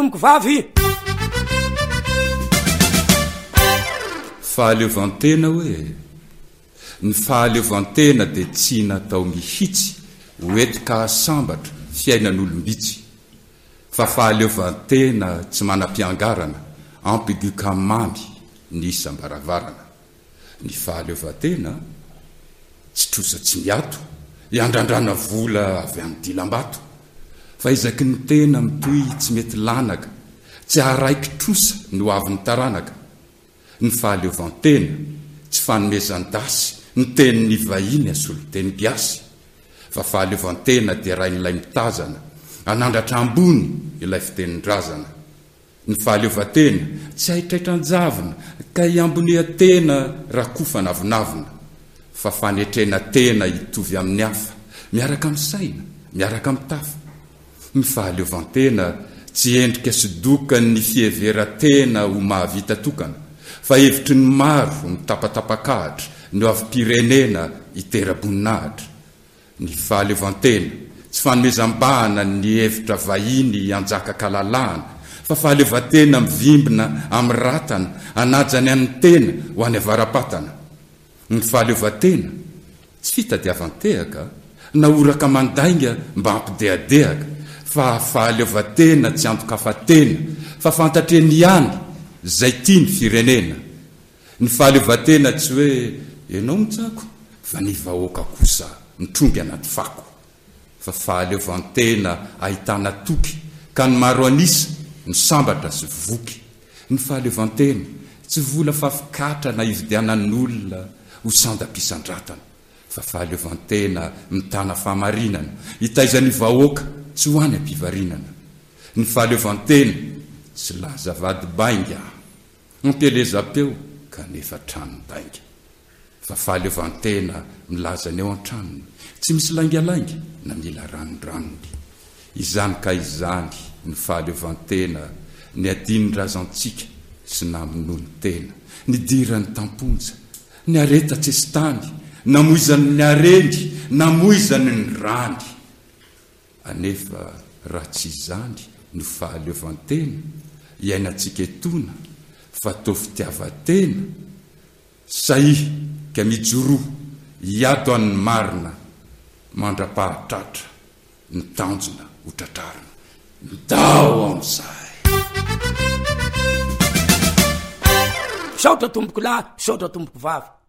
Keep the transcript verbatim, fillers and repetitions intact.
tomboko vavy fahaleovantena hoe ny fahaleovantena dia tsy natao mihitsy hoetika sambatra fiainan'olombitsy fa fahaleovantena tsy manam-piangarana ampigu ka mamy ny isam-baravarana. Ny fahaleovantena tsy trosa tsy miato iandrandrana vola avy amin'ny dilam-bato fa izaky ny tena mitoy tsy mety lanaka tsy araiky trosa no avy ny taranaka. Ny fahaleovantena tsy fanomezan-dasy ny tenin'ny vahiny asolo teny giasy fa fahaleovantena dia ray n'ilay mitazana anandratra ambony ilay fitenin-drazana. Ny fahaleovantena tsy haitraitran-javina ka iambonia tena rakofa navinavina fa fanetrena tena hitovy amin'ny hafa miaraka amin'ny saina miaraka amin'ny tafa. Ny fahaleovantena tsy endrika sidokany ny fiheveran-tena ho mahavita tokana fa hevitry ny maro ny tapatapakahatra no avy pirenena hitera-boninahitra. Ny fahaleovantena tsy fanomezam-bahana ny hevitra vahiny anjaka-kalalahana fa fahaleovantena mivimbina amin'ny ratana anajany amin'ny tena ho any avaram-patana. Ny fahaleovantena tsy fitadiavantehaka na oraka mandainga mba hampideadehaka fa fahaleovantena tsy antokafatena fa fantatreny ihany zay tia ny firenena. Ny fahaleovantena tsy hoe ianao mitsako fa ny vahoaka kosa mitrongy anaty fako fa fahaleovantena ahitana toky ka ny maro anisa ny sambatra sy voky. Ny fahaleovantena tsy vola fafikatra na ividianan'olona ho sandam-pisandratana fa fahaleovantena mitana fahamarinana hitaizan'ny vahoaka tsy ho any ampivarinana. Ny fahaleovantena tsy laza vady bainga ampielezam-peo kanefa tranodainga fa fahaleovantena milaza ny eo an-tranony tsy misy laingalainga na mila ranondranony. Izany ka izany ny fahaleovantena ny adiny razantsika sy naminony tena ny dirany tamponja ny areta tsy sy tany namoizany ny arendy namoizany ny rany. Anefa raha tsy izany no fahaleovantena iainantsika etona fa tao fitiavatena sahi ka mijoroa hiato an'ny marina mandra-pahatratra ny tanjona ho tratrarina midao amin'izay. Saotra tomboko lahy saotra tomboko vavy.